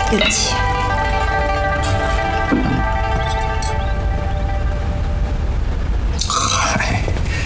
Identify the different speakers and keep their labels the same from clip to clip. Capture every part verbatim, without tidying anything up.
Speaker 1: 对不起。
Speaker 2: 嗨，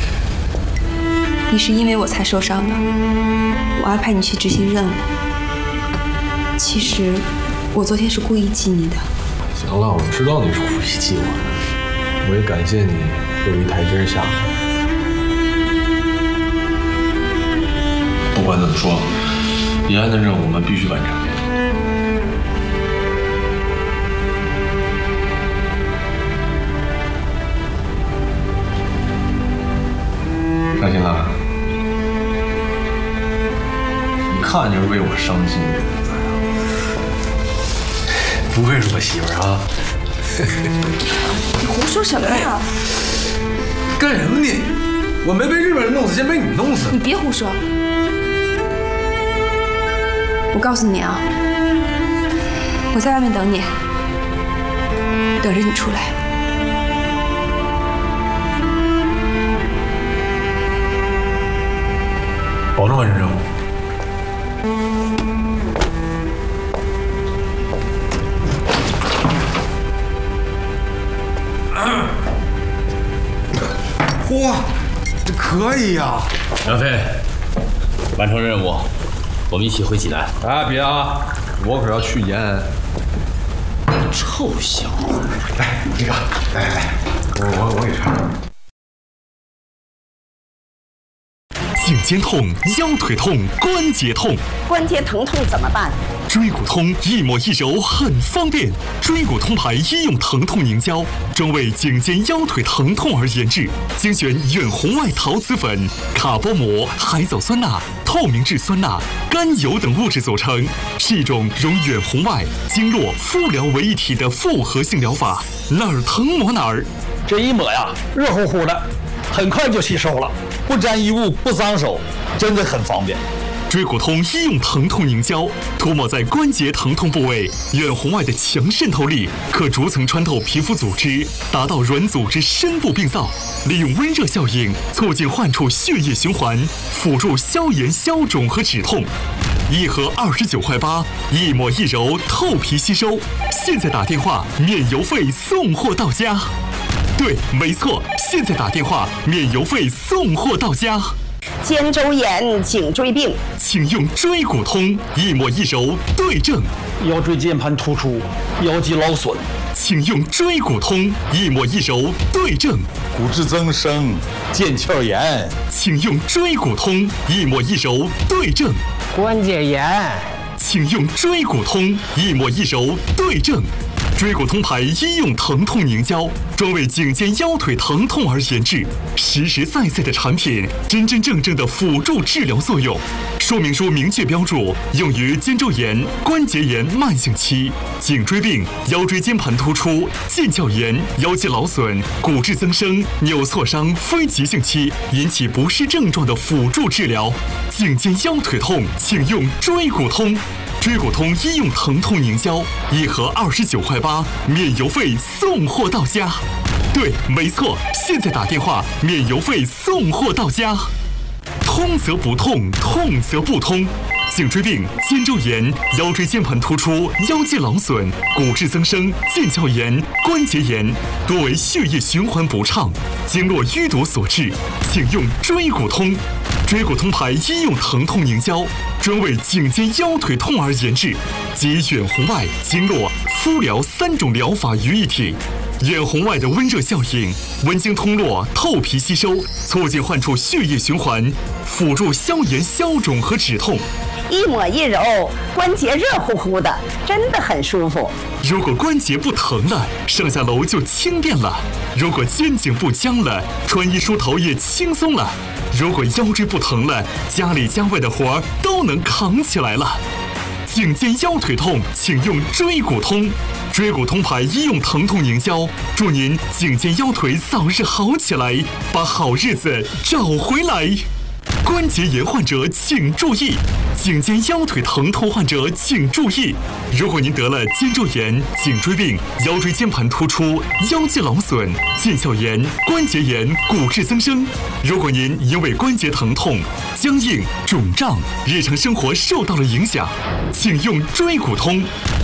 Speaker 1: 你是因为我才受伤的，我安排你去执行任务。其实我昨天是故意激你的。
Speaker 2: 行了，我知道你是故意激我的，我也感谢你给我一台阶下。不管怎么说，延安的任务我们必须完成。伤心了？一看就是为我伤心的。不愧是我媳妇儿啊！
Speaker 1: 你胡说什么呀？
Speaker 2: 干什么你？我没被日本人弄死，先被你弄死。
Speaker 1: 你别胡说！我告诉你啊，我在外面等你，等着你出来。
Speaker 2: 保证完成任务。嚯，这可以呀！
Speaker 3: 梁飞，完成任务，我们一起回济南。
Speaker 2: 哎，别啊，我可要去延安。
Speaker 3: 臭小子！
Speaker 2: 来，这个，来来来，我我我给穿。
Speaker 4: 颈肩痛、腰腿痛、关节痛，
Speaker 5: 关节疼痛怎么办？
Speaker 4: 椎骨通一抹一揉很方便，椎骨通牌医用疼痛凝胶，专为颈肩腰腿疼痛而研制，精选远红外陶瓷粉、卡波膜、海藻酸钠、透明质酸钠、甘油等物质组成，是一种融远红外、经络、敷疗为一体的复合性疗法，哪儿疼抹哪儿。
Speaker 6: 这一抹呀，热乎乎的，很快就吸收了，不沾衣物，不脏手，真的很方便。
Speaker 4: 椎骨通医用疼痛凝胶，涂抹在关节疼痛部位，远红外的强渗透力可逐层穿透皮肤组织，达到软组织深部病灶，利用温热效应促进患处血液循环，辅助消炎消肿和止痛。一盒二十九块八，一抹一揉，透皮吸收。现在打电话免邮费送货到家。对，没错，现在打电话免邮费送货到家。
Speaker 5: 肩周炎、颈椎病，
Speaker 4: 请用椎骨通，一抹一揉对症。
Speaker 6: 腰椎间盘突出、腰肌劳损，
Speaker 4: 请用椎骨通，一抹一揉对症。
Speaker 6: 骨质增生、腱鞘炎，
Speaker 4: 请用椎骨通，一抹一揉对症。
Speaker 7: 关节炎，
Speaker 4: 请用椎骨通，一抹一揉对症。椎骨通牌医用疼痛凝胶，专为颈肩腰腿疼痛而研制，实实在在的产品，真真正正的辅助治疗作用。说明书明确标注，用于肩周炎、关节炎慢性期、颈椎病、腰椎间盘突出、腱鞘炎、腰肌劳损、骨质增生、扭挫伤非急性期引起不适症状的辅助治疗。颈肩腰腿痛，请用椎骨通。椎骨通医用疼痛凝胶，一盒二十九块八，免邮费送货到家。对，没错，现在打电话免邮费送货到家。通则不痛，痛则不通。颈椎病、肩周炎、腰椎间盘突出、腰肌劳损、骨质增生、腱鞘炎、关节炎，多为血液循环不畅、经络淤堵所致，请用椎骨通。椎骨通牌医用疼痛凝胶，专为颈肩腰腿痛而研制，集远红外、经络、敷疗三种疗法于一体。远红外的温热效应，温经通络，透皮吸收，促进患处血液循环，辅助消炎消肿和止痛。
Speaker 5: 一抹一揉，关节热乎乎的，真的很舒服。
Speaker 4: 如果关节不疼了，上下楼就轻便了；如果肩颈不僵了，穿衣梳头也轻松了；如果腰椎不疼了，家里家外的活儿都能扛起来了。颈肩腰腿痛，请用椎骨通。椎骨通牌医用疼痛凝胶，祝您颈肩腰腿早日好起来，把好日子找回来。关节炎患者请注意，颈肩腰腿疼痛患者请注意。如果您得了肩周炎、颈椎病、腰椎间盘突出、腰肌劳损、腱鞘炎、关节炎、骨质增生，如果您因为关节疼痛、僵硬、肿胀，日常生活受到了影响，请用椎骨通。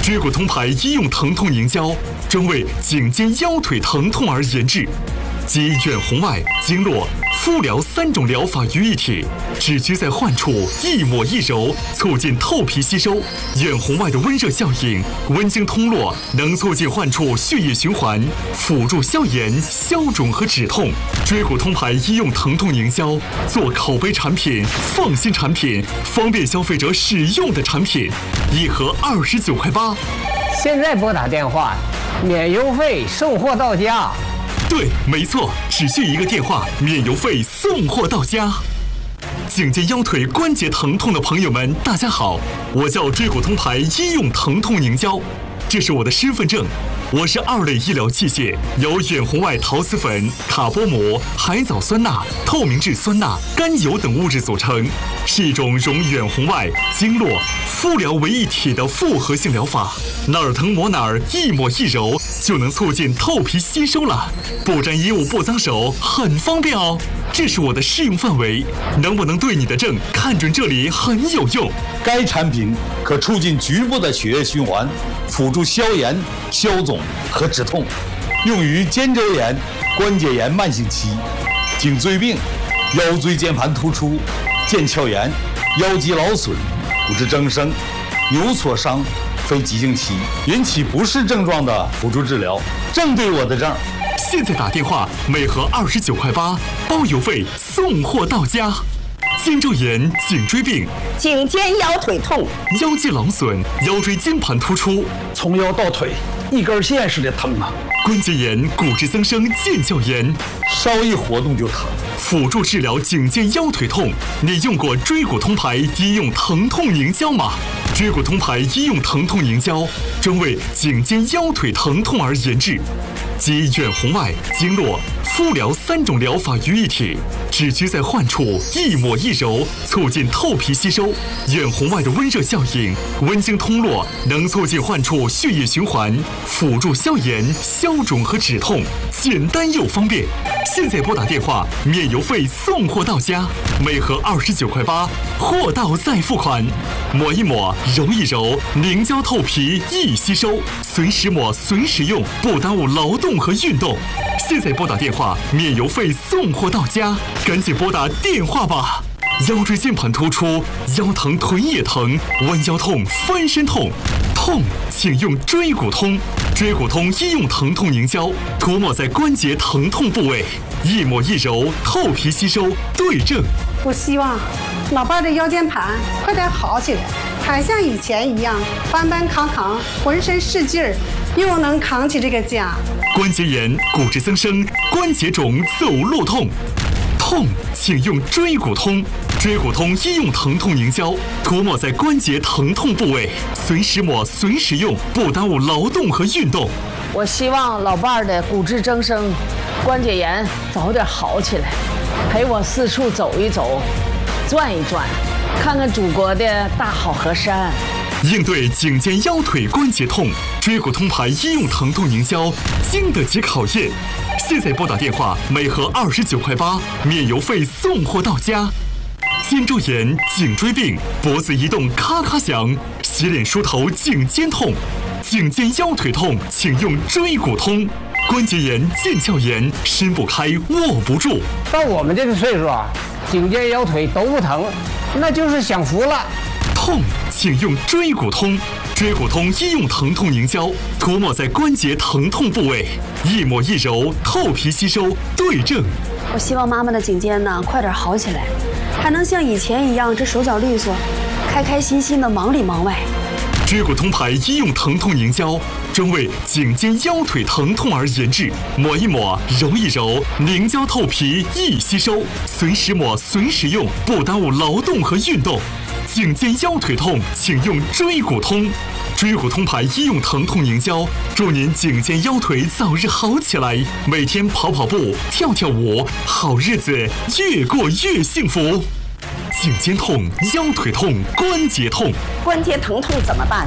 Speaker 4: 椎骨通牌医用疼痛凝胶，专为颈肩腰腿疼痛而研制，集远红外、经络、敷疗三种疗法于一体，只需在患处一抹一揉，促进透皮吸收。远红外的温热效应，温经通络，能促进患处血液循环，辅助消炎、消肿和止痛。椎骨通牌医用疼痛凝胶，做口碑产品、放心产品、方便消费者使用的产品，一盒二十九块八。
Speaker 7: 现在拨打电话，免邮费，送货到家。
Speaker 4: 对，没错，只需一个电话，免邮费，送货到家。颈肩腰腿关节疼痛的朋友们，大家好，我叫椎骨通牌医用疼痛凝胶，这是我的身份证。我是二类医疗器械，由远红外陶瓷粉、卡波膜、海藻酸钠、透明质酸钠、甘油等物质组成，是一种融远红外、经络、敷疗为一体的复合性疗法。哪儿疼抹哪儿，一抹一揉就能促进透皮吸收了，不沾衣物不脏手，很方便哦。这是我的适用范围，能不能对你的症看准这里很有用。
Speaker 6: 该产品可促进局部的血液循环，辅助消炎、消肿和止痛，用于肩周炎、关节炎慢性期、颈椎病、腰椎间盘突出、腱鞘炎、腰肌劳损、骨质增生、扭挫伤、非急性期引起不适症状的辅助治疗，正对我的症。
Speaker 4: 现在打电话，每盒二十九块八，包邮费，送货到家。肩周炎、颈椎病、
Speaker 5: 颈肩腰腿痛、
Speaker 4: 腰肌劳损、腰椎间盘突出，
Speaker 6: 从腰到腿一根线似的疼啊！
Speaker 4: 关节炎、骨质增生、腱鞘炎，
Speaker 6: 稍一活动就疼。
Speaker 4: 辅助治疗颈肩腰腿痛，你用过椎骨通牌医用疼痛凝胶吗？椎骨通牌医用疼痛凝胶，专为颈肩腰腿疼痛而研制，集远红外、经络、敷疗三种疗法于一体，只需在患处一抹一揉，促进透皮吸收。远红外的温热效应，温经通络，能促进患处血液循环，辅助消炎、消肿和止痛，简单又方便。现在拨打电话，免邮费，送货到家，每盒二十九块八，货到再付款。抹一抹，揉一揉，凝胶透皮易吸收，随时抹随时用，不耽误劳动和运动。现在拨打电话，免邮费，送货到家，赶紧拨打电话吧。腰椎间盘突出，腰疼臀也疼，弯腰痛、翻身痛，痛请用椎骨通。椎骨通医用疼痛凝胶，涂抹在关节疼痛部位，一抹一揉，透皮吸收，对症。
Speaker 8: 我希望老伴的腰间盘快点好起来，还像以前一样搬搬扛扛，浑身是劲儿，又能扛起这个家。
Speaker 4: 关节炎、骨质增生、关节肿、走路痛，痛请用椎骨通。椎骨通医用疼痛凝胶，涂抹在关节疼痛部位，随时抹随时用，不耽误劳动和运动。
Speaker 5: 我希望老伴儿的骨质增生、关节炎早点好起来，陪我四处走一走，转一转，看看祖国的大好河山。
Speaker 4: 应对颈肩腰腿关节痛，椎骨通牌医用疼痛凝胶经得起考验。现在拨打电话，每盒二十九块八，免邮费，送货到家。肩周炎、颈椎病、脖子移动咔咔响，洗脸梳头颈肩痛，颈肩腰腿痛，请用椎骨通。关节炎、腱鞘炎，伸不开握不住。
Speaker 7: 到我们这个岁数啊，颈肩腰腿都不疼，那就是享福了。
Speaker 4: 痛请用椎骨通。椎骨通医用疼痛凝胶，涂抹在关节疼痛部位，一抹一揉，透皮吸收，对症。
Speaker 1: 我希望妈妈的颈肩呢快点好起来，还能像以前一样这手脚利索，开开心心的忙里忙外。
Speaker 4: 椎骨通牌医用疼痛凝胶，专为颈肩腰腿疼痛而研制，抹一抹，揉一揉，凝胶透皮易吸收，随时抹随时用，不耽误劳动和运动。颈肩腰腿痛，请用椎骨通。椎骨通牌医用疼痛凝胶，祝您颈肩腰腿早日好起来，每天跑跑步、跳跳舞，好日子越过越幸福。颈肩痛、腰腿痛、关节痛，
Speaker 5: 关节疼痛怎么办？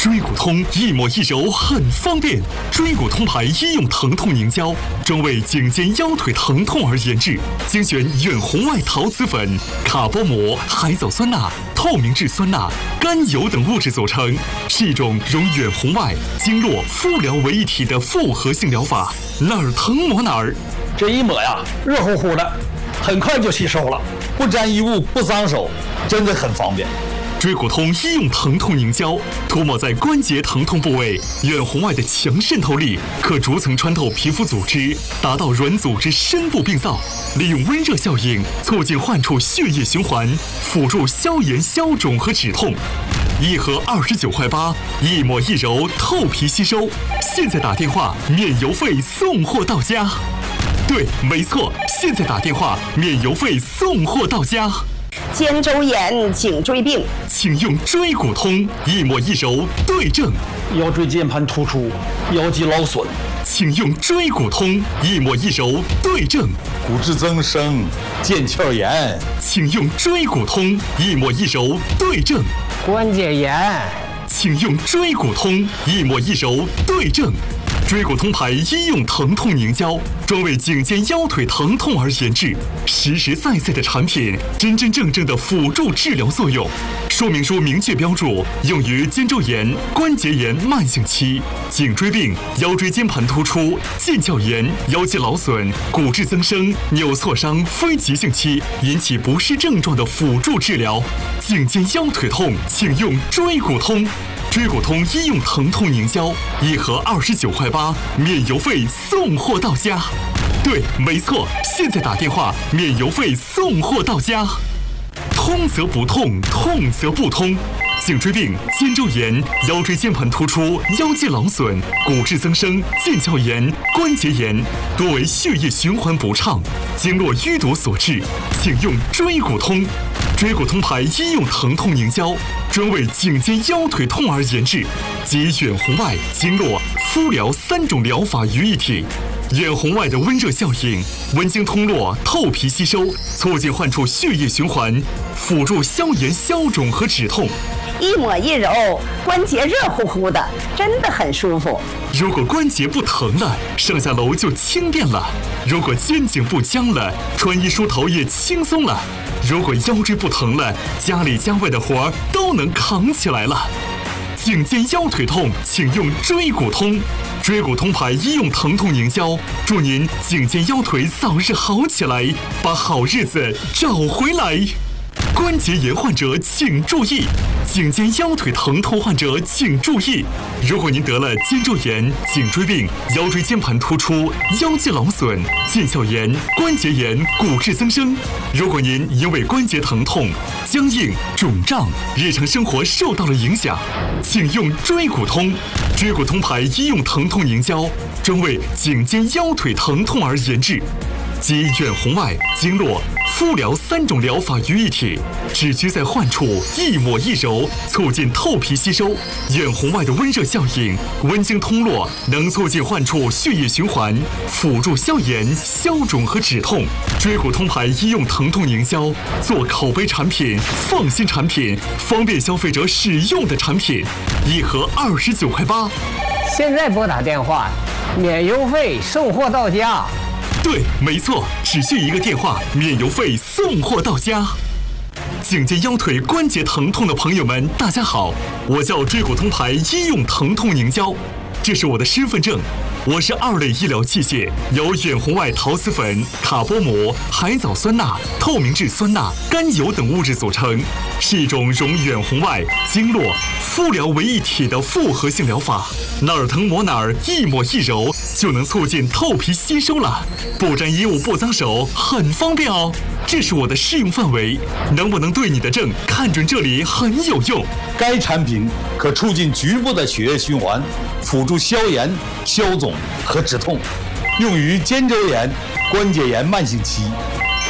Speaker 4: 椎骨通一抹一揉很方便。椎骨通牌医用疼痛凝胶，专为颈肩腰腿疼痛而研制，精选远红外陶瓷粉、卡波膜、海藻酸钠、透明质酸钠、甘油等物质组成，是一种融远红外、经络、敷疗为一体的复合性疗法。哪儿疼抹哪儿。
Speaker 7: 这一抹呀，热乎乎的，很快就吸收了，
Speaker 6: 不沾衣物，不脏手，真的很方便。
Speaker 4: 椎骨通医用疼痛凝胶，涂抹在关节疼痛部位，远红外的强渗透力可逐层穿透皮肤组织，达到软组织深部病灶，利用温热效应促进患处血液循环，辅助消炎消肿和止痛。一盒二十九块八，一抹一揉，透皮吸收。现在打电话免邮费送货到家。对，没错，现在打电话免邮费送货到家。
Speaker 9: 肩周炎、颈椎病，
Speaker 4: 请用椎骨通，一抹一揉对症。
Speaker 7: 腰椎间盘突出、腰肌劳损，
Speaker 4: 请用椎骨通，一抹一揉对症。
Speaker 6: 骨质增生、腱鞘炎，
Speaker 4: 请用椎骨通，一抹一揉对症。
Speaker 7: 关节炎，
Speaker 4: 请用椎骨通，一抹一揉对症。椎骨通牌医用疼痛凝胶，专为颈肩腰腿疼痛而研制，实实在在的产品，真真正正的辅助治疗作用。说明书明确标注，用于肩周炎、关节炎慢性期、颈椎病、腰椎间盘突出、腱鞘炎、腰肌劳损、骨质增生、扭挫伤非急性期引起不适症状的辅助治疗。颈肩腰腿痛，请用椎骨通。椎骨通医用疼痛凝胶，一盒二十九块八，免邮费送货到家。对，没错，现在打电话免邮费送货到家。通则不痛，痛则不通。颈椎病、肩周炎、腰椎间盘突出、腰肌劳损、骨质增生、腱鞘炎、关节炎，多为血液循环不畅、经络淤堵所致，请用椎骨通。椎骨通牌医用疼痛凝胶，专为颈肩腰腿痛而研制，集远红外、经络、敷疗三种疗法于一体。远红外的温热效应，温经通络，透皮吸收，促进患处血液循环，辅助消炎消肿和止痛。
Speaker 9: 一抹一揉，关节热乎乎的，真的很舒服。
Speaker 4: 如果关节不疼了，上下楼就轻便了；如果肩颈不僵了，穿衣梳头也轻松了；如果腰椎不疼了，家里家外的活儿都能扛起来了。颈肩腰腿痛，请用椎骨通。椎骨通牌医用疼痛凝胶，祝您颈肩腰腿早日好起来，把好日子找回来。关节炎患者请注意，颈肩腰腿疼痛患者请注意。如果您得了肩周炎、颈椎病、腰椎间盘突出、腰肌劳损、腱鞘炎、关节炎、骨质增生，如果您因为关节疼痛、僵硬、肿胀，日常生活受到了影响，请用椎骨通。椎骨通牌医用疼痛凝胶，专为颈肩腰腿疼痛而研制，集远红外、经络、敷疗三种疗法于一体，只需在患处一抹一揉，促进透皮吸收。远红外的温热效应，温经通络，能促进患处血液循环，辅助消炎、消肿和止痛。椎骨通牌医用疼痛凝胶，做口碑产品、放心产品、方便消费者使用的产品，一盒二十九块八。
Speaker 7: 现在拨打电话，免邮费送货到家。
Speaker 4: 对，没错，只需一个电话，免邮费送货到家。颈肩腰腿关节疼痛的朋友们，大家好，我叫椎骨通牌医用疼痛凝胶，这是我的身份证。我是二类医疗器械，由远红外陶瓷粉、卡波膜、海藻酸钠、透明质酸钠、甘油等物质组成，是一种融远红外、经络、敷疗为一体的复合性疗法。哪儿疼抹哪儿，一抹一揉就能促进透皮吸收了，不沾衣物不脏手，很方便哦。这是我的适用范围，能不能对你的症看准这里很有用。
Speaker 6: 该产品可促进局部的血液循环，辅助消炎、消肿和止痛，用于肩周炎、关节炎慢性期、